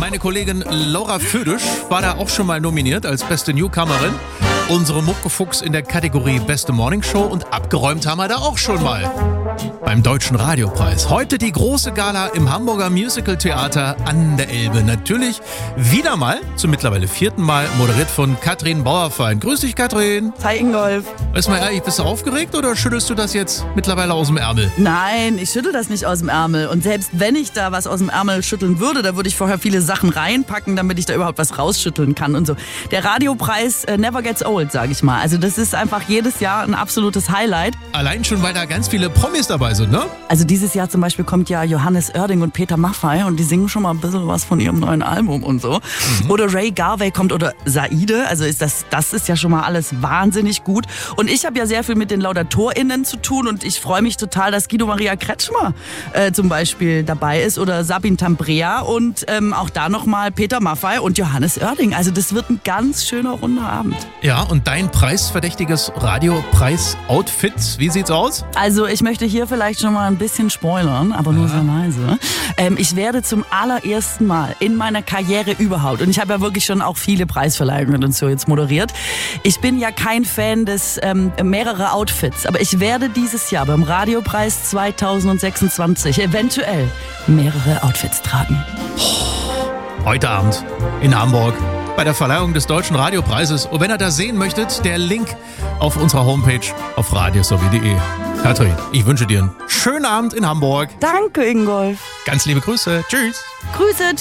Meine Kollegin Laura Födisch war da auch schon mal nominiert als beste Newcomerin. Unsere Muckefuchs in der Kategorie Beste Morningshow und abgeräumt haben wir da auch schon mal. Beim Deutschen Radiopreis. Heute die große Gala im Hamburger Musical-Theater an der Elbe. Natürlich wieder mal, zum mittlerweile 4. Mal, moderiert von Katrin Bauerfein. Grüß dich, Katrin. Hi, Ingolf. Ist mal ehrlich, bist du aufgeregt oder schüttelst du das jetzt mittlerweile aus dem Ärmel? Nein, ich schüttel das nicht aus dem Ärmel. Und selbst wenn ich da was aus dem Ärmel schütteln würde, da würde ich vorher viele Sachen reinpacken, damit ich da überhaupt was rausschütteln kann und so. Der Radiopreis never gets old, sage ich mal. Also das ist einfach jedes Jahr ein absolutes Highlight. Allein schon, weil da ganz viele Promis dabei sind, ne? Also dieses Jahr zum Beispiel kommt ja Johannes Oerding und Peter Maffay und die singen schon mal ein bisschen was von ihrem neuen Album und so. Oder Ray Garvey kommt oder Saide, also das ist ja schon mal alles wahnsinnig gut. Und ich habe ja sehr viel mit den LaudatorInnen zu tun und ich freue mich total, dass Guido Maria Kretschmer zum Beispiel dabei ist oder Sabine Tambrea und auch da nochmal Peter Maffay und Johannes Oerding. Also das wird ein ganz schöner runder Abend. Ja, und dein preisverdächtiges Radiopreis-Outfit, wie sieht's aus? Also ich möchte hier vielleicht schon mal ein bisschen spoilern, aber nur sehr leise. Ich werde zum allerersten Mal in meiner Karriere überhaupt, und ich habe ja wirklich schon auch viele Preisverleihungen und so jetzt moderiert, ich bin ja kein Fan des mehrere Outfits, aber ich werde dieses Jahr beim Radiopreis 2026 eventuell mehrere Outfits tragen. Heute Abend in Hamburg bei der Verleihung des Deutschen Radiopreises. Und wenn ihr das sehen möchtet, der Link auf unserer Homepage auf radiosowie.de. Katrin, ich wünsche dir einen schönen Abend in Hamburg. Danke, Ingolf. Ganz liebe Grüße. Tschüss. Grüße.